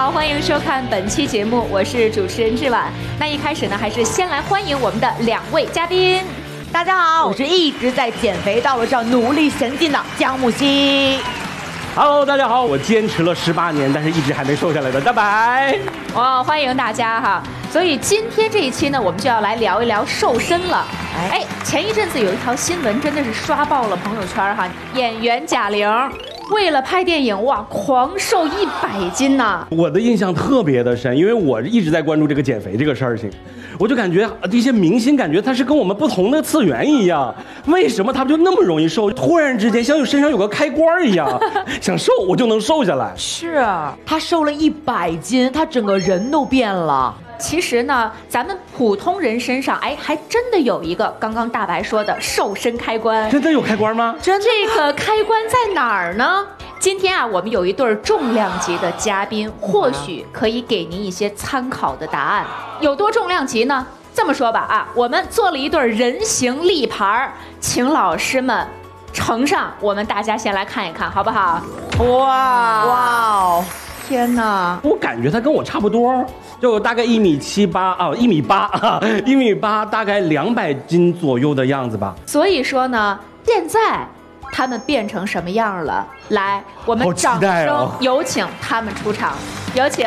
好，欢迎收看本期节目，我是主持人志婉。那一开始呢，还是先来欢迎我们的2位嘉宾。 大家好，我是一直在减肥道路上努力前进的姜木希。 Hello， 大家好，我坚持了18年，但是一直还没瘦下来的大白。 哇，欢迎大家哈！所以今天这一期呢，我们就要来聊一聊瘦身了。哎，前一阵子有一条新闻真的是刷爆了朋友圈哈，演员贾玲为了拍电影，哇，狂瘦100斤呐！ 我的印象特别的深，因为我一直在关注这个减肥这个事情，我就感觉这些明星感觉他是跟我们不同的次元一样，为什么他们就那么容易瘦？突然之间像身上有个开关一样，想瘦我就能瘦下来。 是啊，他瘦了100斤，他整个人都变了。 其实呢，咱们普通人身上，哎，还真的有一个刚刚大白说的瘦身开关。 真的有开关吗？ 这个开关在哪儿呢？今天啊，我们有一对重量级的嘉宾，或许可以给您一些参考的答案。有多重量级呢？这么说吧啊，我们做了一对人形立牌，请老师们呈上，我们大家先来看一看，好不好？ 哇哦！天哪！ 我感觉他跟我差不多，就大概1.78米啊，1.8米，大概200斤左右的样子吧。 所以说呢，现在他们变成什么样了？来，我们掌声有请他们出场，有请！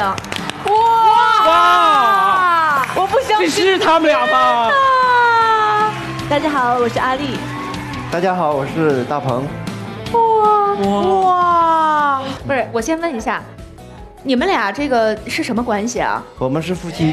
哇！我不相信是他们俩吧？ 大家好，我是阿丽。 大家好，我是大鹏。 哇！ 不是，我先问一下，你们俩这个是什么关系啊？ 我们是夫妻。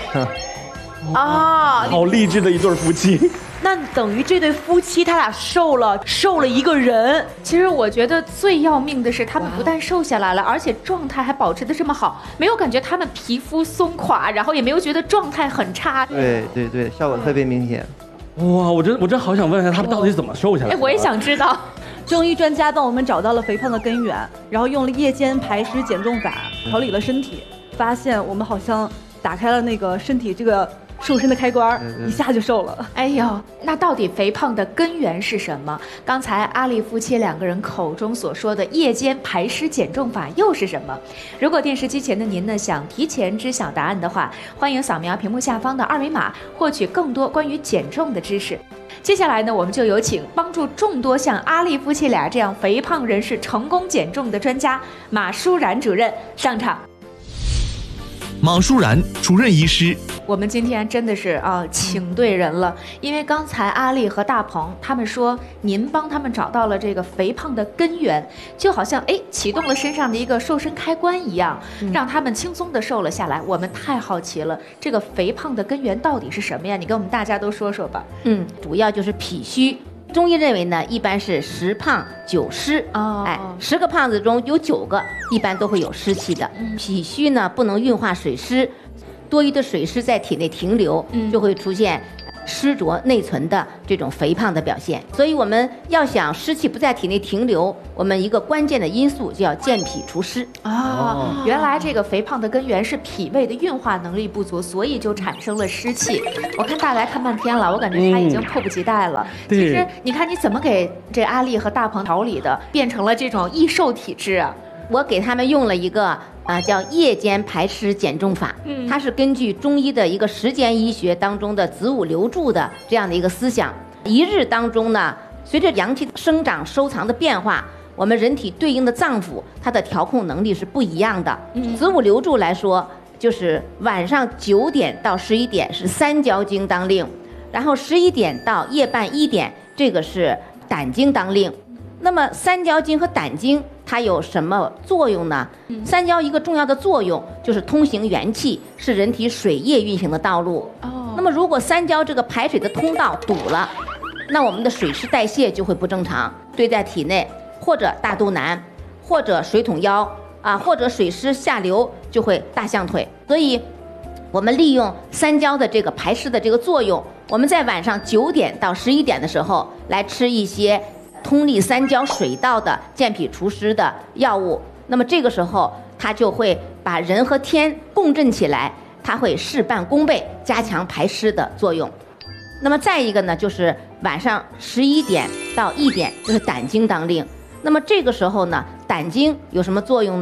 啊， 好励志的一对夫妻。 那等于这对夫妻他俩瘦了一个人。 其实我觉得最要命的是，他们不但瘦下来了，而且状态还保持得这么好，没有感觉他们皮肤松垮，然后也没有觉得状态很差。 对，效果特别明显。 哇，我真好想问一下他们到底怎么瘦下来的。 哎，我也想知道。 中医专家帮我们找到了肥胖的根源，然后用了夜间排湿减重法调理了身体，发现我们好像打开了那个身体这个瘦身的开关，一下就瘦了。 哎呦，那到底肥胖的根源是什么？刚才阿丽夫妻2个人口中所说的夜间排湿减重法又是什么？如果电视机前的您呢想提前知晓答案的话，欢迎扫描屏幕下方的2维码，获取更多关于减重的知识。接下来呢，我们就有请帮助众多像阿丽夫妻俩这样肥胖人士成功减重的专家马舒然主任上场。 马舒然主任医师， 我们今天真的是请对人了，因为刚才阿丽和大鹏他们说您帮他们找到了这个肥胖的根源，就好像启动了身上的一个瘦身开关一样，让他们轻松的瘦了下来。我们太好奇了，这个肥胖的根源到底是什么呀？你跟我们大家都说说吧。 主要就是脾虚。中医认为呢，一般是10胖9湿，10个胖子中有9个一般都会有湿气的。脾虚呢不能运化水湿，多余的水湿在体内停留，就会出现湿浊内存的这种肥胖的表现。所以我们要想湿气不在体内停留，我们一个关键的因素就要健脾除湿。 原来这个肥胖的根源是脾胃的运化能力不足，所以就产生了湿气。我看大白看半天了，我感觉他已经迫不及待了。其实你看你怎么给这阿丽和大鹏调理的，变成了这种易瘦体质啊？ 我给他们用了一个叫夜间排湿减重法，它是根据中医的一个时间医学当中的子午流注的这样的一个思想。一日当中呢，随着阳气生长收藏的变化，我们人体对应的脏腑它的调控能力是不一样的。子午流注来说，就是晚上9点到11点是三焦经当令，然后11点到夜半1点这个是胆经当令。那么三焦经和胆经它有什么作用呢？三焦一个重要的作用就是通行元气，是人体水液运行的道路。那么如果三焦这个排水的通道堵了，那我们的水湿代谢就会不正常，堆在体内，或者大肚腩，或者水桶腰或者水湿下流就会大象腿。所以我们利用三焦的这个排湿的这个作用，我们在晚上9点到11点的时候来吃一些通利三焦水道的健脾除湿的药物，那么这个时候它就会把人和天共振起来，它会事半功倍，加强排湿的作用。那么再一个呢，就是晚上11点到1点，就是胆经当令。那么这个时候呢，胆经有什么作用呢？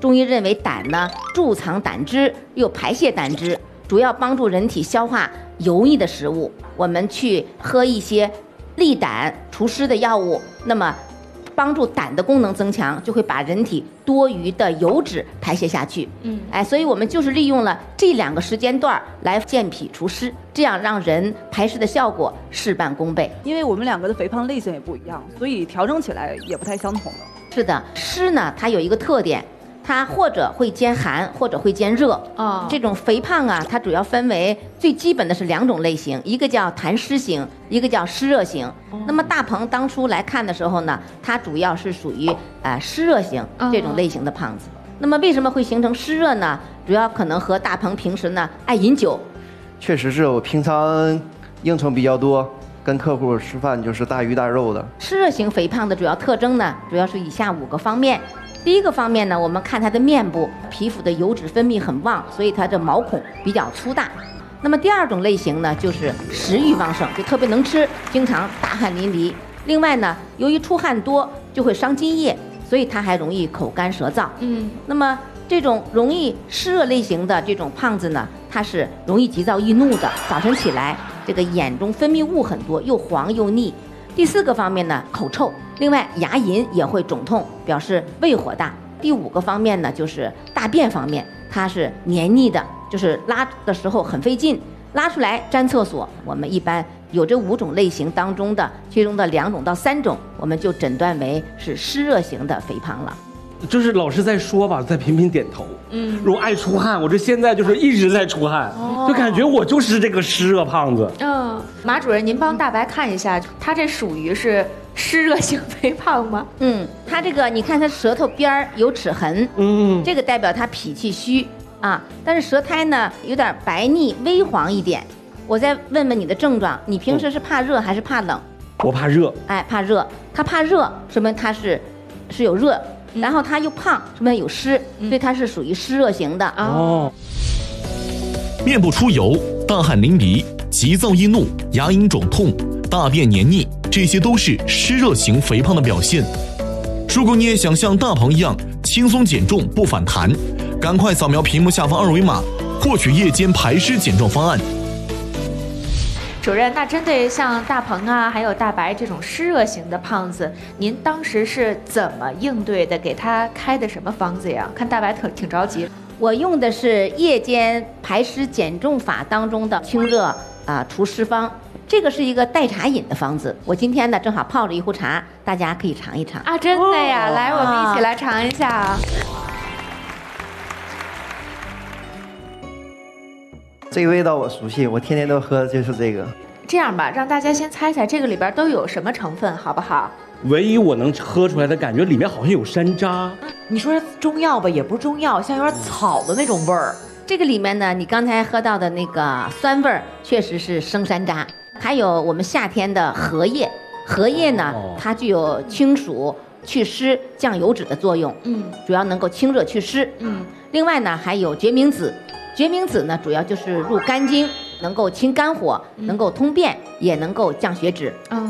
中医认为胆呢贮藏胆汁，又排泄胆汁，主要帮助人体消化油腻的食物。我们去喝一些利胆除湿的药物，那么帮助胆的功能增强，就会把人体多余的油脂排泄下去。所以我们就是利用了这2个时间段来健脾除湿，这样让人排湿的效果事半功倍。 因为我们2个的肥胖类型也不一样，所以调整起来也不太相同了。 是的，湿呢它有一个特点，它或者会兼寒，或者会兼热。这种肥胖啊，它主要分为最基本的是2种类型，一个叫痰湿型，一个叫湿热型。那么大鹏当初来看的时候呢，它主要是属于湿热型这种类型的胖子。那么为什么会形成湿热呢？主要可能和大鹏平时呢爱饮酒。 确实是我平常应酬比较多，跟客户吃饭就是大鱼大肉的。 湿热型肥胖的主要特征呢，主要是以下5个方面。第一个方面呢，我们看他的面部皮肤的油脂分泌很旺，所以他的毛孔比较粗大。那么第2种类型呢，就是食欲旺盛，就特别能吃，经常大汗淋漓。另外呢，由于出汗多就会伤津液，所以他还容易口干舌燥。那么这种容易湿热类型的这种胖子呢，他是容易急躁易怒的，早晨起来这个眼中分泌物很多，又黄又腻。第4个方面呢，口臭，另外牙龈也会肿痛，表示胃火大。第5个方面呢，就是大便方面，它是黏腻的，就是拉的时候很费劲，拉出来粘厕所。我们一般有这5种类型当中的其中的2种到3种，我们就诊断为是湿热型的肥胖了。 就是老师在说吧，在频频点头。如果爱出汗，我这现在就是一直在出汗，就感觉我就是这个湿热胖子。 马主任，您帮大白看一下，他这属于是湿热型肥胖吗？ 他这个你看他舌头边儿有齿痕，这个代表他脾气虚啊，但是舌苔呢有点白腻微黄一点。我再问问你的症状，你平时是怕热还是怕冷？ 我怕热。 怕热，他怕热，说明他是有热。然后他又胖，说明有湿，所以他是属于湿热型的。 面部出油、大汗淋漓、急躁易怒、牙龈肿痛、大便黏腻，这些都是湿热型肥胖的表现。如果你也想像大鹏一样轻松减重不反弹，赶快扫描屏幕下方2维码，获取夜间排湿减重方案。 主任，那针对像大鹏啊，还有大白这种湿热型的胖子，您当时是怎么应对的？给他开的什么方子呀？看大白挺着急。 我用的是夜间排湿减重法当中的清热除湿方，这个是一个代茶饮的方子。我今天呢正好泡着一壶茶，大家可以尝一尝。 真的呀，来，我们一起来尝一下。 这个味道我熟悉，我天天都喝，就是这个。 这样吧，让大家先猜猜这个里边都有什么成分，好不好？ 唯一我能喝出来的感觉，里面好像有山楂。 你说是中药吧，也不是中药，像有点草的那种味儿。 这个里面呢，你刚才喝到的那个酸味儿，确实是生山楂。还有我们夏天的荷叶，荷叶呢，它具有清暑、祛湿、降油脂的作用。主要能够清热祛湿。另外呢，还有决明子。决明子呢，主要就是入肝经，能够清肝火，能够通便，也能够降血脂。